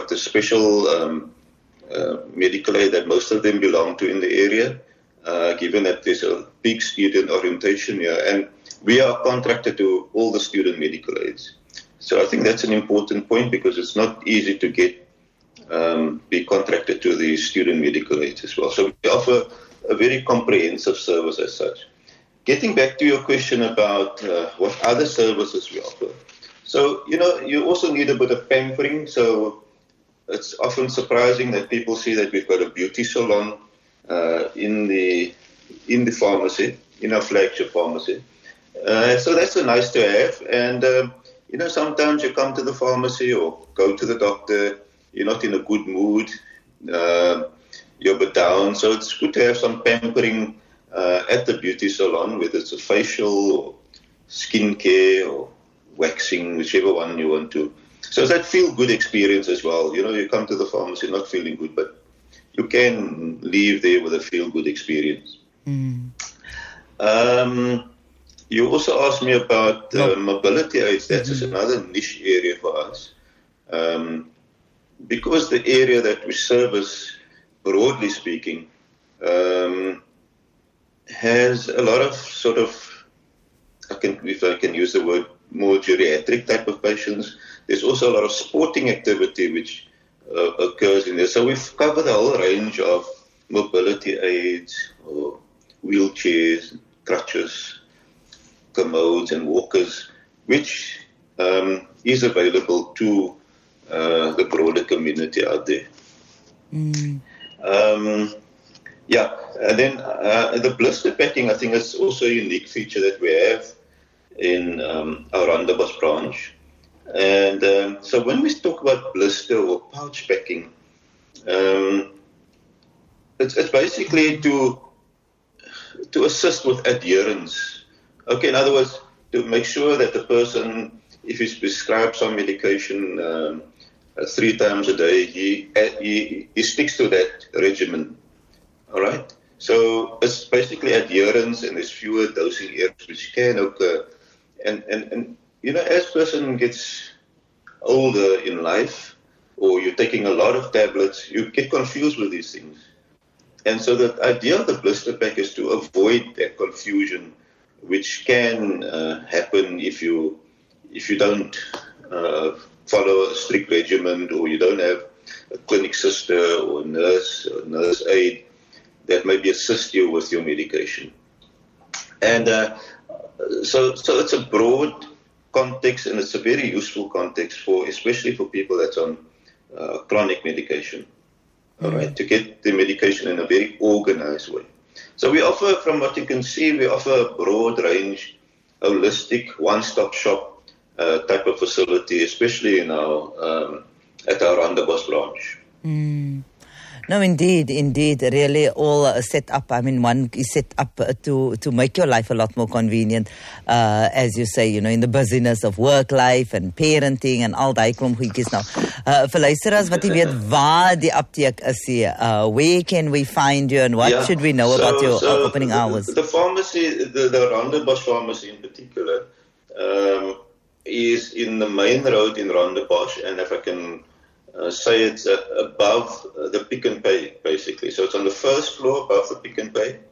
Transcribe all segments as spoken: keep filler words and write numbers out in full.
got a special um, uh, medical aid that most of them belong to in the area, uh, given that there's a big student orientation here. And we are contracted to all the student medical aids. So I think that's an important point because it's not easy to get um, be contracted to the student medical aids as well. So we offer a very comprehensive service as such. Getting back to your question about uh, what other services we offer. So, you know, you also need a bit of pampering. So it's often surprising that people see that we've got a beauty salon uh, in the in the pharmacy, in our flagship pharmacy. Uh, so that's a nice to have. And, uh, you know, sometimes you come to the pharmacy or go to the doctor, you're not in a good mood, uh, you're a bit down. So it's good to have some pampering uh, at the beauty salon, whether it's a facial or skincare or waxing, whichever one you want to. So it's that feel-good experience as well. You know, you come to the pharmacy not feeling good, but you can leave there with a feel-good experience. Mm. Um, you also asked me about uh, no. mobility aids. That's mm-hmm. just another niche area for us. Um, because the area that we service, broadly speaking, um, has a lot of sort of, I can, if I can use the word, more geriatric type of patients. There's also a lot of sporting activity which uh, occurs in there. So we've covered a whole range of mobility aids or wheelchairs, crutches, commodes and walkers, which um, is available to uh, the broader community out there. Mm. Um, yeah, and then uh, the blister packing, I think, is also a unique feature that we have in um, our Rondebosch branch. And um, so when we talk about blister or pouch packing, um, it's, it's basically to to assist with adherence. Okay, in other words, to make sure that the person, if he's prescribed some medication um, uh, three times a day, he, he he sticks to that regimen. All right? So it's basically adherence, and there's fewer dosing errors which can occur. And, and, and you know, as a person gets older in life, or you're taking a lot of tablets, you get confused with these things. And so the idea of the blister pack is to avoid that confusion, which can uh, happen if you if you don't uh, follow a strict regimen, or you don't have a clinic sister or nurse or nurse aide that maybe assist you with your medication. And uh, so so it's a broad context, and it's a very useful context for, especially for people that's on uh, chronic medication. All right, to get the medication in a very organized way. So we offer, from what you can see, we offer a broad range, holistic, one-stop shop uh, type of facility, especially in our um, at our Rondebosch branch. Mm. No, indeed, indeed, really all uh, set up. I mean, one is set up uh, to, to make your life a lot more convenient, uh, as you say, you know, in the busyness of work life and parenting and al die klomp goedjies nou. Uh, vir luisteraars wat jy weet waar die apteek is hier, uh, where can we find you and what yeah. should we know so, about your so opening hours? The, the pharmacy, the, the Rondebosch pharmacy in particular, um, is in the main road in Rondebosch, and if I can Uh, say it's uh, above uh, the Pick n Pay, basically. So it's on the first floor above the Pick n Pay.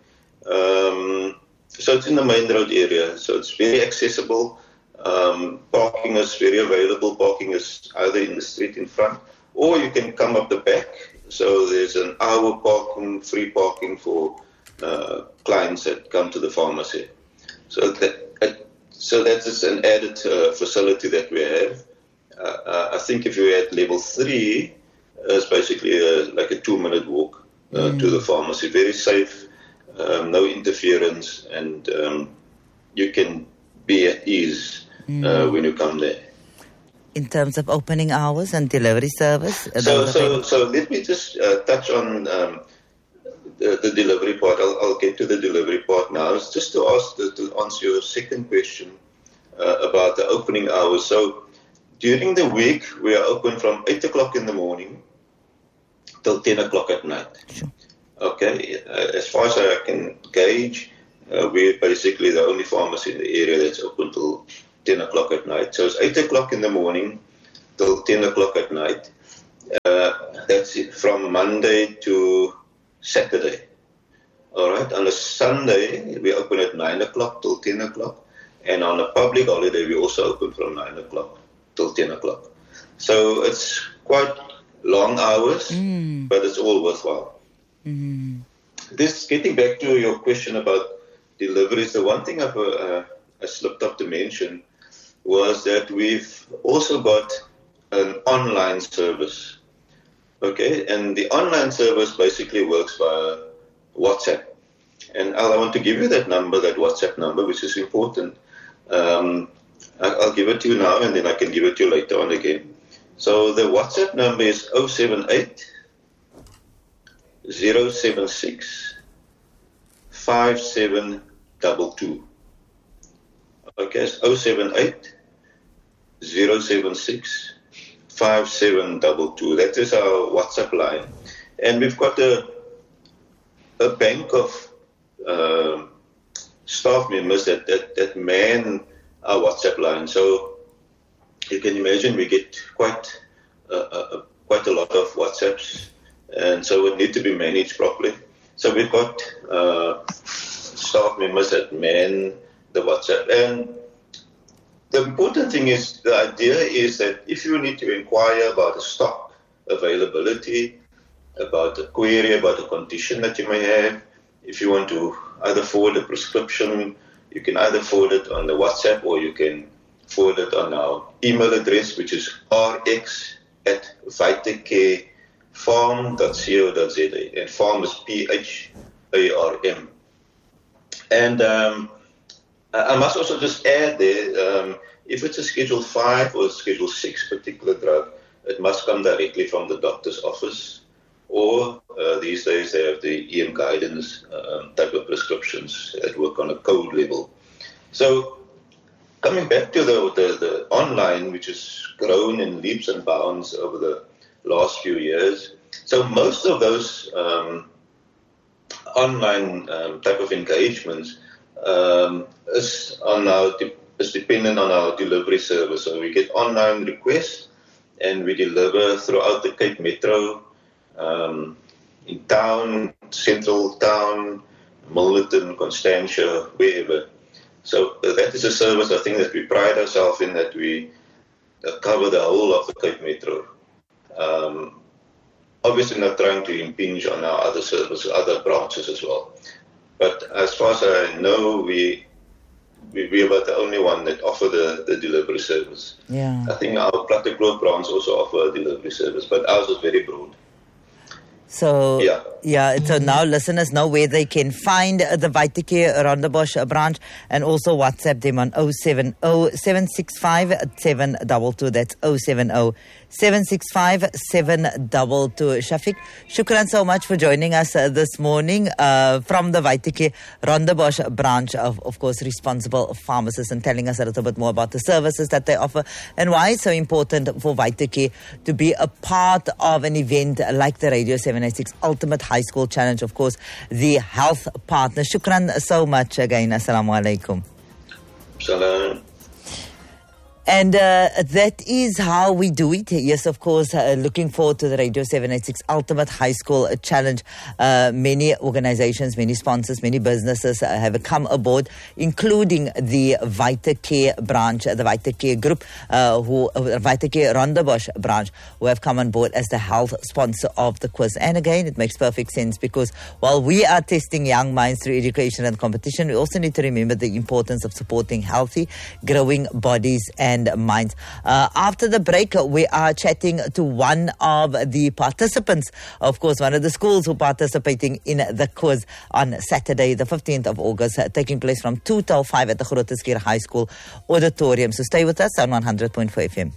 Um, so it's in the main road area. So it's very accessible. Um, parking is very available. Parking is either in the street in front, or you can come up the back. So there's an hour parking, free parking for uh, clients that come to the pharmacy. So that uh, so that's just an added uh, facility that we have. Uh, uh, I think if you're at level three, uh, it's basically a, like a two-minute walk uh, mm. to the pharmacy. Very safe, um, no interference, and um, you can be at ease mm. uh, when you come there. In terms of opening hours and delivery service? So, so, so let me just uh, touch on um, the, the delivery part. I'll, I'll get to the delivery part now. It's just to ask to, to answer your second question uh, about the opening hours. So during the week, we are open from eight o'clock in the morning till ten o'clock at night. Sure. Okay, uh, as far as I can gauge, uh, we're basically the only pharmacy in the area that's open till ten o'clock at night. So it's eight o'clock in the morning till ten o'clock at night. Uh, that's it, from Monday to Saturday. All right. On a Sunday, we open at nine o'clock till ten o'clock. And on a public holiday, we also open from nine o'clock till ten o'clock. So it's quite long hours, mm. but it's all worthwhile. Mm. This, getting back to your question about deliveries, the one thing I've, uh, I slipped up to mention was that we've also got an online service. Okay, and the online service basically works via WhatsApp. And I want to give you that number, that WhatsApp number, which is important. Um, I'll give it to you now, and then I can give it to you later on again. So the WhatsApp number is zero seven eight, zero seven six, five seven two two. Okay, it's zero seven eight, zero seven six, five seven two two. That is our WhatsApp line. And we've got a, a bank of uh, staff members that, that, that man our WhatsApp line. So you can imagine we get quite uh, uh, quite a lot of WhatsApps, and so it need to be managed properly. So we've got uh, staff members that man the WhatsApp. And the important thing is, the idea is that if you need to inquire about the stock availability, about a query, about a condition that you may have, if you want to either forward a prescription, you can either forward it on the WhatsApp or you can forward it on our email address, which is rx at vitacarefarm dot co dot za. And farm is P H A R M. And um, I must also just add there, um, if it's a Schedule five or a Schedule six particular drug, it must come directly from the doctor's office. Or uh, these days they have the E M guidance um, type of prescriptions that work on a code level. So coming back to the, the, the online, which has grown in leaps and bounds over the last few years. So most of those um, online um, type of engagements um, is, on our de- is dependent on our delivery service. So we get online requests and we deliver throughout the Cape Metro, Um, in town, central town, Milnerton, Constantia, wherever. So uh, that is a service I think that we pride ourselves in, that we uh, cover the whole of the Cape Metro. Um, obviously not trying to impinge on our other services, other branches as well. But as far as I know, we we, we are about the only one that offer the, the delivery service. Yeah. I think our Plattegrove branch also offer a delivery service, but ours is very broad. So, yeah. yeah, so now listeners know where they can find the Vitacare Rondebosch branch, and also WhatsApp them on zero seven zero, seven six five, seven two two. That's zero seven zero, seven six five, seven two two. Shafiq, shukran so much for joining us uh, this morning uh, from the Vitacare Rondebosch branch, of, of course, responsible pharmacist, and telling us a little bit more about the services that they offer and why it's so important for Vitacare to be a part of an event like the Radio seven eighty-six Ultimate High School Challenge, of course, the health partner. Shukran so much again. Assalamu alaikum. Salam. And uh, that is how we do it. Yes, of course, uh, looking forward to the Radio seven eighty-six Ultimate High School Challenge. Uh, many organizations, many sponsors, many businesses uh, have come aboard, including the Vitacare branch, the Vitacare group, uh, who uh, Vitacare Rondebosch branch, who have come on board as the health sponsor of the quiz. And again, it makes perfect sense, because while we are testing young minds through education and competition, we also need to remember the importance of supporting healthy, growing bodies and minds. Uh, after the break, we are chatting to one of the participants, of course, one of the schools who are participating in the quiz on Saturday, the fifteenth of August, uh, taking place from two till five at the Groote Schuur High School Auditorium. So stay with us on one hundred point four F M.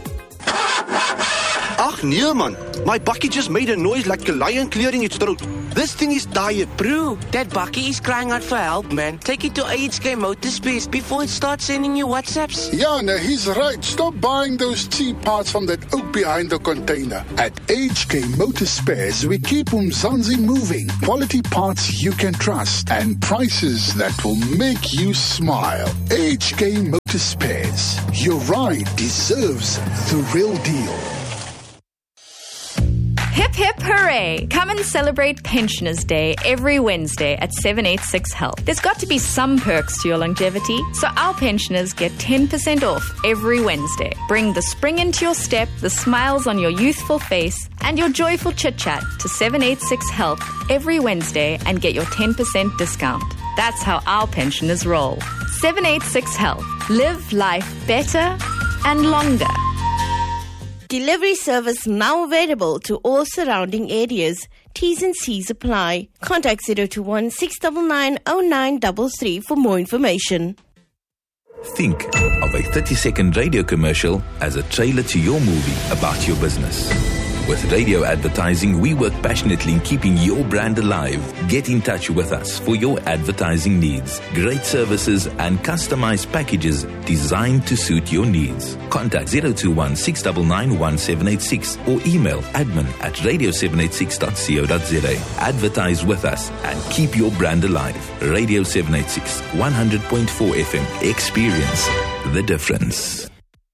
Ach nee man, my bakkie just made a noise like a lion clearing its throat. This thing is diet-proof. That Bucky is crying out for help, man. Take it to H K Motorspares before it starts sending you WhatsApps. Yeah, no, he's right. Stop buying those cheap parts from that oak behind the container. At H K Motorspares, we keep Umzansi moving. Quality parts you can trust and prices that will make you smile. H K Motorspares. Your ride deserves the real deal. Hip hip hooray! Come and celebrate Pensioners Day every Wednesday at seven eighty-six Health. There's got to be some perks to your longevity, so our pensioners get ten percent off every Wednesday. Bring the spring into your step, the smiles on your youthful face, and your joyful chit-chat to seven eighty-six Health every Wednesday and get your ten percent discount. That's how our pensioners roll. seven eighty-six Health. Live life better and longer. Delivery service now available to all surrounding areas. T's and C's apply. Contact zero two one, six nine nine, zero nine three three for more information. Think of a thirty-second radio commercial as a trailer to your movie about your business. With radio advertising, we work passionately in keeping your brand alive. Get in touch with us for your advertising needs. Great services and customized packages designed to suit your needs. Contact zero two one, six nine nine, one seven eight six or email admin at radio seven eight six dot co dot za. Advertise with us and keep your brand alive. Radio seven eighty-six, one hundred point four F M. Experience the difference.